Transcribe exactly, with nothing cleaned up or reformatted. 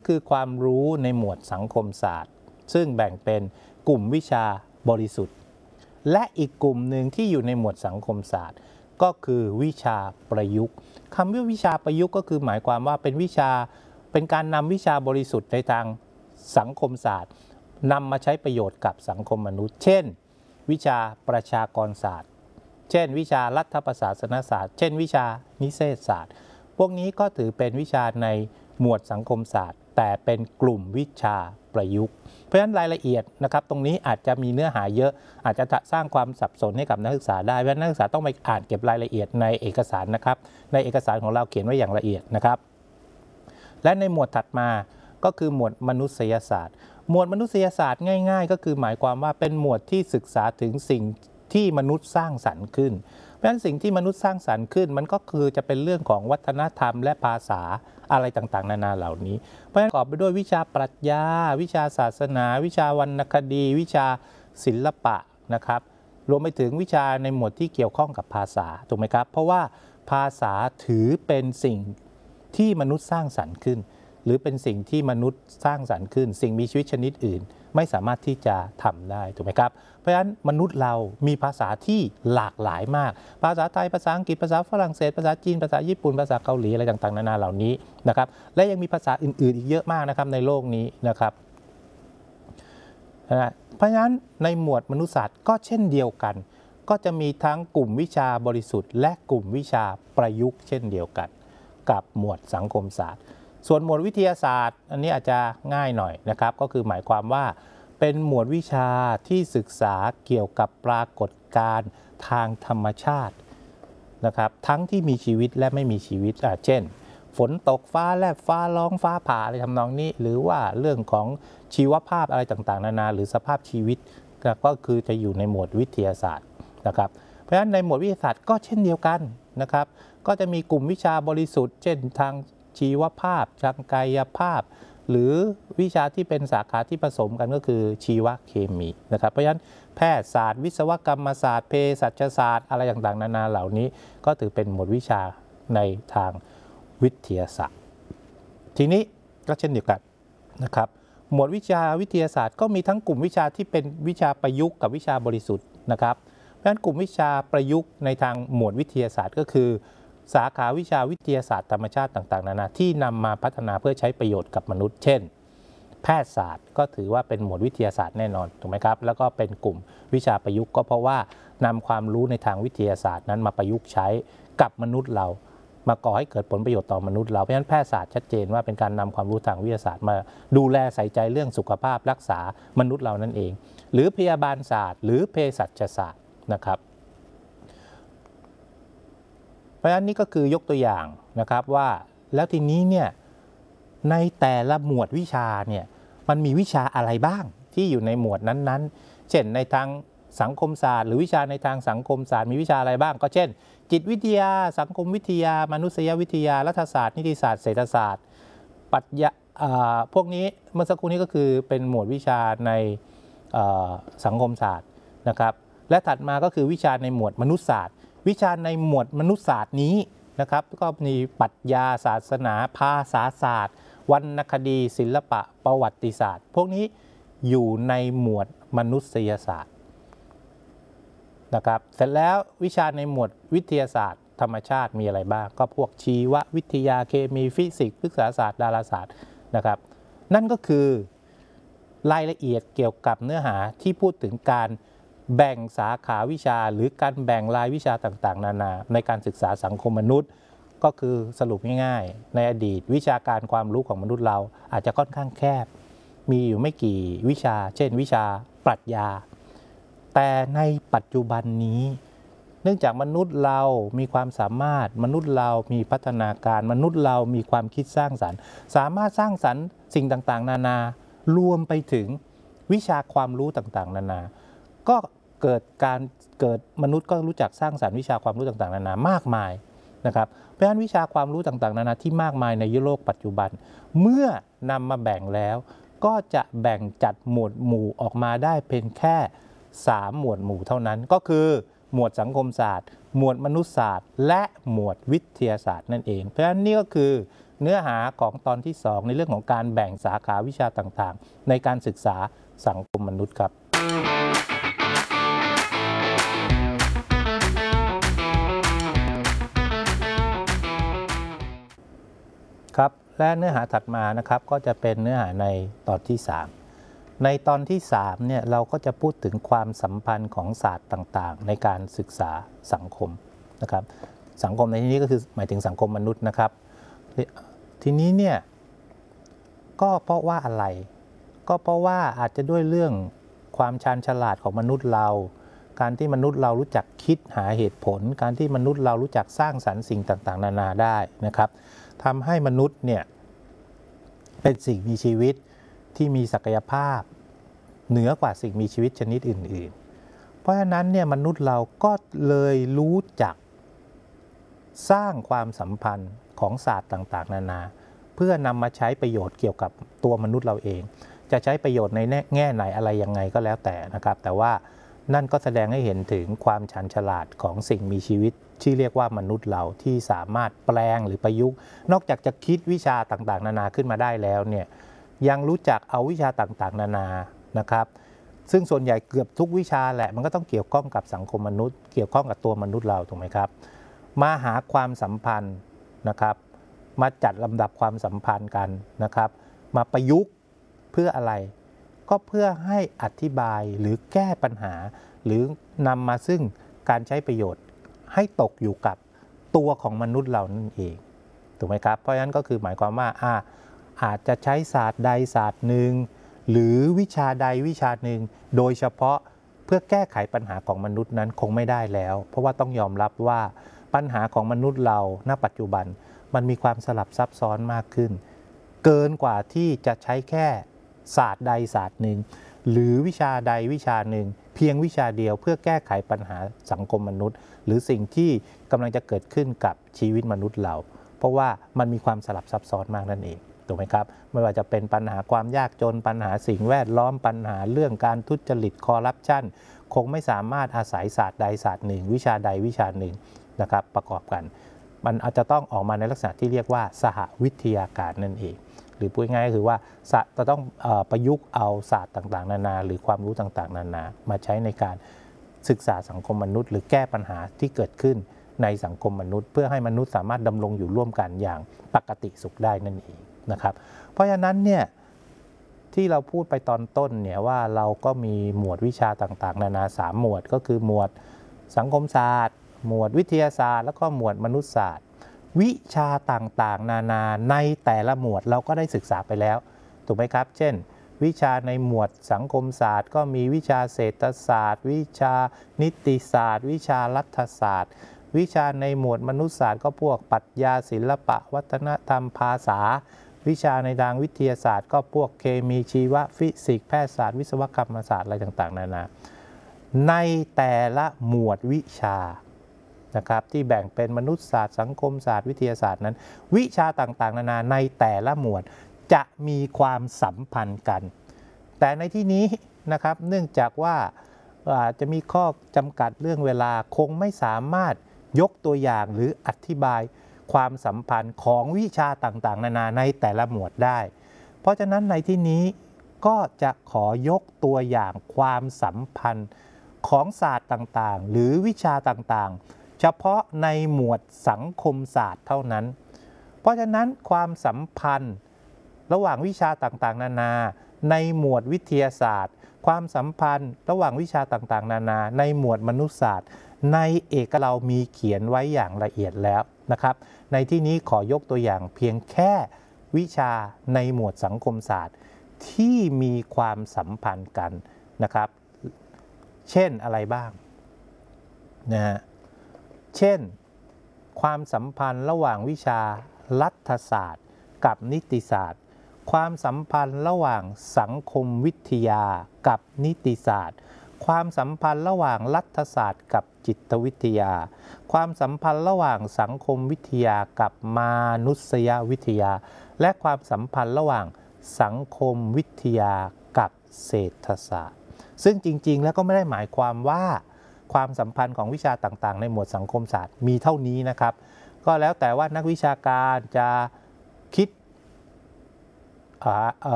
คือความรู้ในหมวดสังคมศาสตร์ซึ่งแบ่งเป็นกลุ่มวิชาบริสุทธิ์และอีกกลุ่มหนึ่งที่อยู่ในหมวดสังคมศาสตร์ก็คือวิชาประยุกต์คำว่าวิชาประยุกต์ก็คือหมายความว่าเป็นวิชาเป็นการนำวิชาบริสุทธิ์ในทางสังคมศาสตร์นำมาใช้ประโยชน์กับสังคมมนุษย์เช่นวิชาประชากรศาสตร์เช่นวิชารัฐประศาสนศาสตร์เช่นวิชานิเทศศาสตร์พวกนี้ก็ถือเป็นวิชาในหมวดสังคมศาสตร์แต่เป็นกลุ่มวิชาประยุกต์เพราะฉะนั้นรายละเอียดนะครับตรงนี้อาจจะมีเนื้อหาเยอะอาจจะสร้างความสับสนให้กับนักศึกษาได้เพราะฉะนั้นนักศึกษาต้องไปอ่านเก็บรายละเอียดในเอกสารนะครับในเอกสารของเราเขียนไว้อย่างละเอียดนะครับและในหมวดถัดมาก็คือหมวดมนุษยศาสตร์หมวดมนุษยศาสตร์ง่ายๆก็คือหมายความว่าเป็นหมวดที่ศึกษาถึงสิ่งที่มนุษย์สร้างสรรค์ขึ้นเพราะฉะนั้นสิ่งที่มนุษย์สร้างสรรค์ขึ้นมันก็คือจะเป็นเรื่องของวัฒนธรรมและภาษาอะไรต่างๆนานาเหล่านี้เพราะฉะนั้นประกอบไปด้วยวิชาปรัชญาวิชาศาสนาวิชาวรรณคดีวิชาศิลปะนะครับรวมไปถึงวิชาในหมวดที่เกี่ยวข้องกับภาษาถูกไหมครับเพราะว่าภาษาถือเป็นสิ่งที่มนุษย์สร้างสรรค์ขึ้นหรือเป็นสิ่งที่มนุษย์สร้างสรรค์ขึ้นสิ่งมีชีวิตชนิดอื่นไม่สามารถที่จะทำได้ถูกไหมครับเพราะฉะนั้นมนุษย์เรามีภาษาที่หลากหลายมากภาษาไทยภาษาอังกฤษภาษาฝรั่งเศสภาษาจีนภาษาญี่ปุ่นภาษาเกาหลีอะไรต่างๆนานาเหล่านี้นะครับและยังมีภาษาอื่นๆอีกเยอะมากนะครับในโลกนี้นะครับเพราะฉะนั้นในหมวดมนุษยศาสตร์ก็เช่นเดียวกันก็จะมีทั้งกลุ่มวิชาบริสุทธิ์และกลุ่มวิชาประยุกต์เช่นเดียวกันกับหมวดสังคมศาสตร์ส่วนหมวดวิทยาศาสตร์อันนี้อาจจะง่ายหน่อยนะครับก็คือหมายความว่าเป็นหมวดวิชาที่ศึกษาเกี่ยวกับปรากฏการณ์ทางธรรมชาตินะครับทั้งที่มีชีวิตและไม่มีชีวิตอ่ะเช่นฝนตกฟ้าแลบฟ้าร้องฟ้าผ่าอะไรทำนองนี้หรือว่าเรื่องของชีวภาพอะไรต่างๆนานาหรือสภาพชีวิตก็คือจะอยู่ในหมวดวิทยาศาสตร์นะครับเพราะฉะนั้นในหมวดวิทยาศาสตร์ก็เช่นเดียวกันนะครับก็จะมีกลุ่มวิชาบริสุทธิ์เช่นทางชีวภาพทางกายภาพหรือวิชาที่เป็นสาขาที่ผสมกันก็คือชีวเคมีนะครับเพราะฉะนั้นแพทยศาสตร์วิศวกรรมศาสตร์เภสัชศาสตร์อะไรต่างๆนานาเหล่านี้ก็ถือเป็นหมวดวิชาในทางวิทยาศาสตร์ทีนี้ก็เช่นเดียวกันนะครับหมวดวิชาวิทยาศาสตร์ก็มีทั้งกลุ่มวิชาที่เป็นวิชาประยุกต์กับวิชาบริสุทธิ์นะครับเพราะฉะนั้นกลุ่มวิชาประยุกต์ในทางหมวดวิทยาศาสตร์ก็คือสาขาวิชาวิทยาศาสตร์ธรรมชาติต่างๆนานาที่นำมาพัฒนาเพื่อใช้ประโยชน์กับมนุษย์เช่นแพทยศาสตร์ก็ถือว่าเป็นหมวดวิทยาศาสตร์แน่นอนถูกไหมครับแล้วก็เป็นกลุ่มวิชาประยุกต์ก็เพราะว่านำความรู้ในทางวิทยาศาสตร์นั้นมาประยุกต์ใช้กับมนุษย์เรามาก่อให้เกิดผลประโยชน์ต่อมนุษย์เราเพราะฉะนั้นแพทยศาสตร์ชัดเจนว่าเป็นการนำความรู้ทางวิทยาศาสตร์มาดูแลใส่ใจเรื่องสุขภาพรักษามนุษย์เรานั่นเองหรือพยาบาลศาสตร์หรือเภสัชศาสตร์นะครับเพราะฉะนั้นนี่ก็คือยกตัวอย่างนะครับว่าแล้วทีนี้เนี่ยในแต่ละหมวดวิชาเนี่ยมันมีวิชาอะไรบ้างที่อยู่ในหมวดนั้นๆเช่นในทางสังคมศาสตร์หรือวิชาในทางสังคมศาสตร์มีวิชาอะไรบ้างก็เช่นจิตวิทยาสังคมวิทยามนุษยวิทยารัฐศาสตร์นิติศาสตร์เศรษฐศาสตร์ปรัชญาพวกนี้เมื่อสักครู่นี้ก็คือเป็นหมวดวิชาในสังคมศาสตร์นะครับและถัดมาก็คือวิชาในหมวดมนุษยศาสตร์วิชาในหมวดมนุษยศาสตร์นี้นะครับก็มีปรัชญาศาสนาภาษาศาสตร์วรรณคดีศิลปะประวัติศาสตร์พวกนี้อยู่ในหมวดมนุษยศาสตร์นะครับเสร็จแล้ววิชาในหมวดวิทยาศาสตร์ธรรมชาติมีอะไรบ้างก็พวกชีววิทยาเคมีฟิสิกส์พฤกษศาสตร์ดาราศาสตร์นะครับนั่นก็คือรายละเอียดเกี่ยวกับเนื้อหาที่พูดถึงการแบ่งสาขาวิชาหรือการแบ่งรายวิชาต่างๆนานาในการศึกษาสังคมมนุษย์ก็คือสรุปง่ายๆในอดีตวิชาการความรู้ของมนุษย์เราอาจจะค่อนข้างแคบมีอยู่ไม่กี่วิชาเช่นวิชาปรัชญาแต่ในปัจจุบันนี้เนื่องจากมนุษย์เรามีความสามารถมนุษย์เรามีพัฒนาการมนุษย์เรามีความคิดสร้างสรรค์สามารถสร้างสรรค์สิ่งต่างๆนานารวมไปถึงวิชาความรู้ต่างๆนานาก็เกิดการเกิดมนุษย์ก็รู้จักสร้างสรรค์วิชาความรู้ต่างๆนานามากมายนะครับเพราะฉะนั้นวิชาความรู้ต่างๆนานาที่มากมายในยุโรปปัจจุบันเมื่อนำมาแบ่งแล้วก็จะแบ่งจัดหมวดหมู่ออกมาได้เป็นแค่สามหมวดหมู่เท่านั้นก็คือหมวดสังคมศาสตร์หมวดมนุษยศาสตร์และหมวดวิทยาศาสตร์นั่นเองเพราะฉะนั้นนี่ก็คือเนื้อหาของตอนที่สองในเรื่องของการแบ่งสาขาวิชาต่างๆในการศึกษาสังคมมนุษย์ครับครับและเนื้อหาถัดมานะครับก็จะเป็นเนื้อหาในตอนที่สามในตอนที่สามเนี่ยเราก็จะพูดถึงความสัมพันธ์ของศาสตร์ต่างๆในการศึกษาสังคมนะครับสังคมในที่นี้ก็คือหมายถึงสังคมมนุษย์นะครับทีนี้เนี่ยก็เพราะว่าอะไรก็เพราะว่าอาจจะด้วยเรื่องความชาญฉลาดของมนุษย์เราการที่มนุษย์เรารู้จักคิดหาเหตุผลการที่มนุษย์เรารู้จักสร้างสรรค์สิ่งต่างๆนานาได้นะครับทำให้มนุษย์เนี่ยเป็นสิ่งมีชีวิตที่มีศักยภาพเหนือกว่าสิ่งมีชีวิตชนิดอื่นๆเพราะฉะนั้นเนี่ยมนุษย์เราก็เลยรู้จักสร้างความสัมพันธ์ของศาสตร์ต่างๆนานาเพื่อนำมาใช้ประโยชน์เกี่ยวกับตัวมนุษย์เราเองจะใช้ประโยชน์ในแง่ไหนอะไรยังไงก็แล้วแต่นะครับแต่ว่านั่นก็แสดงให้เห็นถึงความชาญฉลาดของสิ่งมีชีวิตที่เรียกว่ามนุษย์เราที่สามารถแปลงหรือประยุกต์นอกจากจะคิดวิชาต่างๆนานาขึ้นมาได้แล้วเนี่ยยังรู้จักเอาวิชาต่างๆนานานะครับซึ่งส่วนใหญ่เกือบทุกวิชาแหละมันก็ต้องเกี่ยวข้องกับสังคมมนุษย์เกี่ยวข้องกับตัวมนุษย์เราถูกไหมครับมาหาความสัมพันธ์นะครับมาจัดลำดับความสัมพันธ์กันนะครับมาประยุกต์เพื่ออะไรก็เพื่อให้อธิบายหรือแก้ปัญหาหรือนำมาซึ่งการใช้ประโยชน์ให้ตกอยู่กับตัวของมนุษย์เรานั่นเองถูกไหมครับเพราะฉะนั้นก็คือหมายความว่าอาอาจจะใช้ศาสตร์ใดศาสตร์หนึ่งหรือวิชาใดวิชาหนึ่งโดยเฉพาะเพื่อแก้ไขปัญหาของมนุษย์นั้นคงไม่ได้แล้วเพราะว่าต้องยอมรับว่าปัญหาของมนุษย์เราณปัจจุบันมันมีความสลับซับซ้อนมากขึ้นเกินกว่าที่จะใช้แค่ศาสตร์ใดศาสตร์หนึ่งหรือวิชาใดวิชาหนึ่งเพียงวิชาเดียวเพื่อแก้ไขปัญหาสังคมมนุษย์หรือสิ่งที่กำลังจะเกิดขึ้นกับชีวิตมนุษย์เราเพราะว่ามันมีความสลับซับซ้อนมากนั่นเองถูกไหมครับไม่ว่าจะเป็นปัญหาความยากจนปัญหาสิ่งแวดล้อมปัญหาเรื่องการทุจริตคอร์รัปชันคงไม่สามารถอาศัยศาสตร์ใดศาสตร์หนึ่งวิชาใดวิชาหนึ่งนะครับประกอบกันมันอาจจะต้องออกมาในลักษณะที่เรียกว่าสหวิทยาการนั่นเองหรือพูดง่ายๆก็คือว่าจะต้องประยุกต์เอาศาสตร์ต่างๆนานาหรือความรู้ต่างๆนานามาใช้ในการศึกษาสังคมมนุษย์หรือแก้ปัญหาที่เกิดขึ้นในสังคมมนุษย์เพื่อให้มนุษย์สามารถดำรงอยู่ร่วมกันอย่างปกติสุขได้นั่นเองนะครับเพราะฉะนั้นเนี่ยที่เราพูดไปตอนต้นเนี่ยว่าเราก็มีหมวดวิชาต่างๆนานาสามหมวดก็คือหมวดสังคมศาสตร์หมวดวิทยาศาสตร์แล้วก็หมวดมนุษยศาสตร์วิชาต่างๆนานาในแต่ละหมวดเราก็ได้ศึกษาไปแล้วถูกไหมครับเช่นวิชาในหมวดสังคมศาสตร์ก็มีวิชาเศรษฐศาสตร์วิชานิติศาสตร์วิชารัฐศาสตร์วิชาในหมวดมนุษยศาสตร์ก็พวกปรัชญาศิลปะวัฒนธรรมภาษาวิชาในทางวิทยาศาสตร์ก็พวกเคมีชีวฟิสิกส์แพทยศาสตร์วิศวกรรมศาสตร์อะไรต่างๆนานาในแต่ละหมวดวิชานะครับที่แบ่งเป็นมนุษยศาสตร์สังคมศาสตร์วิทยาศาสตร์นั้นวิชาต่างๆนานาในแต่ละหมวดจะมีความสัมพันธ์กันแต่ในที่นี้นะครับเนื่องจากว่าอาจจะมีข้อจำกัดเรื่องเวลาคงไม่สามารถยกตัวอย่างหรืออธิบายความสัมพันธ์ของวิชาต่างๆนานาในแต่ละหมวดได้เพราะฉะนั้นในที่นี้ก็จะขอยกตัวอย่างความสัมพันธ์ของศาสตร์ต่างๆหรือวิชาต่างๆเฉพาะในหมวดสังคมศาสตร์เท่านั้นเพราะฉะนั้นความสัมพันธ์ระหว่างวิชาต่างๆนานาในหมวดวิทยาศาสตร์ความสัมพันธ์ระหว่างวิชาต่างๆนานาในหมวดมนุษยศาสตร์ในเอกเรามีเขียนไว้อย่างละเอียดแล้วนะครับในที่นี้ขอยกตัวอย่างเพียงแค่วิชาในหมวดสังคมศาสตร์ที่มีความสัมพันธ์กันนะครับเช่นอะไรบ้างนะฮะเช่นความสัมพันธ์ระหว่างวิชารัฐศาสตร์กับนิติศาสตร์ความสัมพันธ์ระหว่างสังคมวิทยากับนิติศาสตร์ความสัมพันธ์ระหว่างรัฐศาสตร์กับจิตวิทยาความสัมพันธ์ระหว่างสังคมวิทยากับมนุษยวิทยาและความสัมพันธ์ระหว่างสังคมวิทยากับเศรษฐศาสตร์ซึ่งจริงๆแล้วก็ไม่ได้หมายความว่าความสัมพันธ์ของวิชาต่างๆในหมวดสังคมศาสตร์มีเท่านี้นะครับก็แล้วแต่ว่านักวิชาการจะคิดอ่าเอ่